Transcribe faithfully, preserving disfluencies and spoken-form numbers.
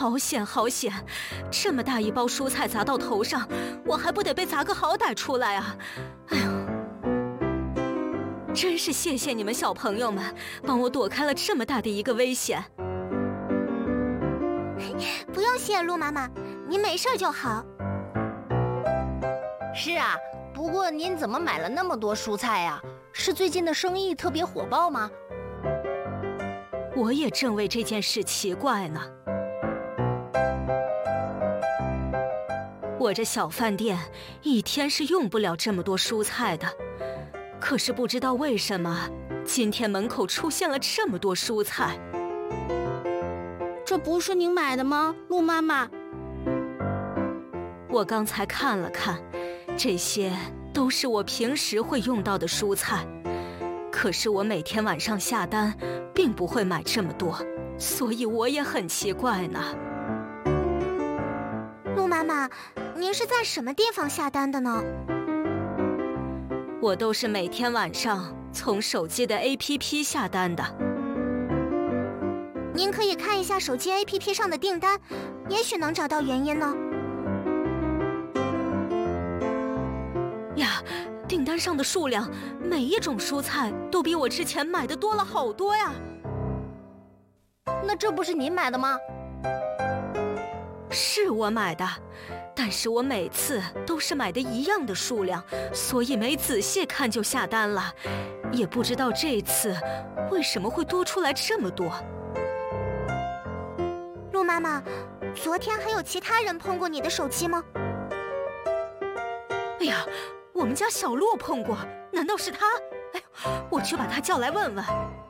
好险好险！这么大一包蔬菜砸到头上，我还不得被砸个好歹出来啊！哎呦，真是谢谢你们小朋友们，帮我躲开了这么大的一个危险。 不用谢，鹿妈妈，您没事就好。 是啊，不过您怎么买了那么多蔬菜呀？是最近的生意特别火爆吗？ 我也正为这件事奇怪呢。我这小饭店一天是用不了这么多蔬菜的，可是不知道为什么，今天门口出现了这么多蔬菜。 这不是您买的吗，鹿妈妈？ 我刚才看了看，这些都是我平时会用到的蔬菜，可是我每天晚上下单并不会买这么多，所以我也很奇怪呢。 鹿妈妈，您是在什么地方下单的呢？ 我都是每天晚上从手机的 A P P 下单的。 您可以看一下手机 A P P 上的订单，也许能找到原因呢。 呀，订单上的数量，每一种蔬菜都比我之前买的多了好多呀。 那这不是您买的吗？ 是我买的，但是我每次都是买的一样的数量，所以没仔细看就下单了，也不知道这次为什么会多出来这么多。 鹿妈妈，昨天还有其他人碰过你的手机吗？ 哎呀，我们家小鹿碰过，难道是他？哎呦，我去把他叫来问问。